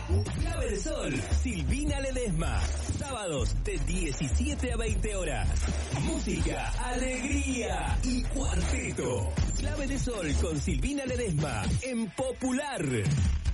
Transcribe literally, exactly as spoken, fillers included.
Clave de Sol, Silvina Ledesma. Sábados de diecisiete a veinte horas. Música, alegría y cuarteto. Clave de Sol con Silvina Ledesma en Popular.